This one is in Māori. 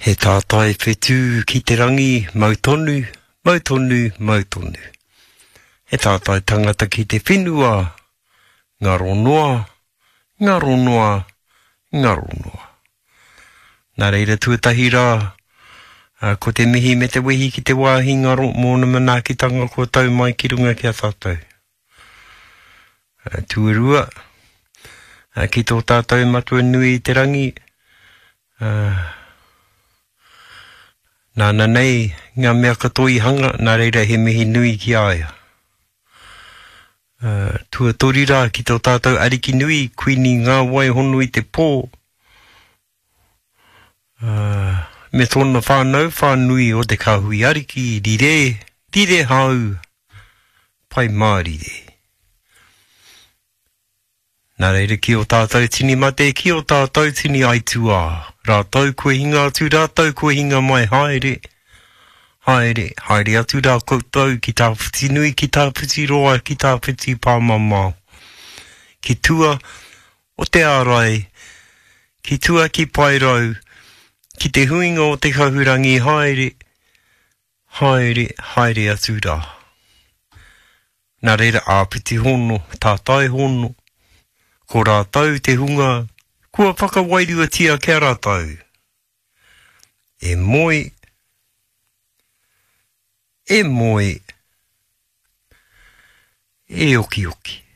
He tātai whetū ki te rangi mautonu, mautonu, mautonu. He tātai tangata ki te whenua, ngaronoa, ngaronoa, ngaronoa. Nā reira tuatahi rā, ko te mihi me te wehi ki te wāhi ngaro mōna manaakitanga ko tau mai ki runga ki a tātou. Tuarua, ki tō tātou matua nui te rangi, nāna nei, ngā mea katoi hanga, nā reira he mihi nui ki aia. Tua tori rā ki tō tātou ariki nui, kuini ngā wai honu i te pō. Me tōna whānau, whānui o te kahui ariki, rire, rire hau, pai mārire. Nā reira ki o tātou tini mate, ki o tātou tini aitua. Rātou koe hinga atu, rātou koe hinga mai haere. Haere, haere atu rā koutou ki tā whiti nui, ki tā whiti roa, ki tā whiti pāmamau. Ki tua o te ārai, ki tua ki pairau, ki te huinga o te kahurangi haere. Haere, haere atu rā. Nā reira āpiti hono, tātai hono. Ko rātou te hunga, kua whakawairua tia kia rātou. E moi, e moi, e oki oki.